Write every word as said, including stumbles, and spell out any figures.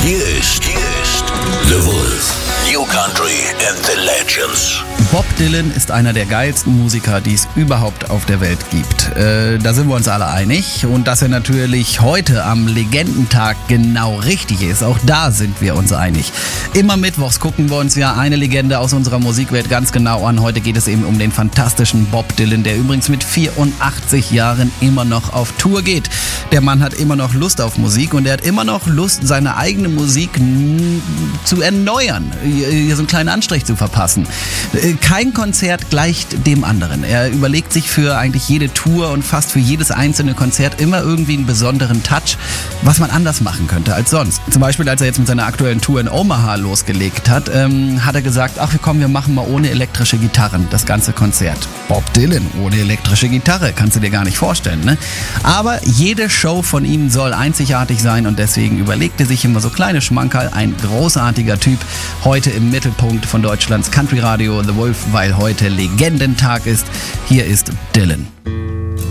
Hier ist, hier ist The Wolf. New Country and the Legends. Bob Dylan ist einer der geilsten Musiker, die es überhaupt auf der Welt gibt. Äh, da sind wir uns alle einig. Und dass er natürlich heute am Legendentag genau richtig ist, auch da sind wir uns einig. Immer mittwochs gucken wir uns ja eine Legende aus unserer Musikwelt ganz genau an. Heute geht es eben um den fantastischen Bob Dylan, der übrigens mit vierundachtzig Jahren immer noch auf Tour geht. Der Mann hat immer noch Lust auf Musik und er hat immer noch Lust, seine eigene Musik n- zu erneuern, hier so einen kleinen Anstrich zu verpassen. Kein Konzert gleicht dem anderen. Er überlegt sich für eigentlich jede Tour und fast für jedes einzelne Konzert immer irgendwie einen besonderen Touch, was man anders machen könnte als sonst. Zum Beispiel, als er jetzt mit seiner aktuellen Tour in Omaha losgelegt hat, ähm, hat er gesagt, ach komm, wir machen mal ohne elektrische Gitarren das ganze Konzert. Bob Dylan ohne elektrische Gitarre, kannst du dir gar nicht vorstellen, ne? Aber jede Show von ihm soll einzigartig sein und deswegen überlegte sich immer so kleine Schmankerl, ein großartiger Typ, heute im Mittelpunkt von Deutschlands Country Radio The Wolf, weil heute Legendentag ist. Hier ist Dylan.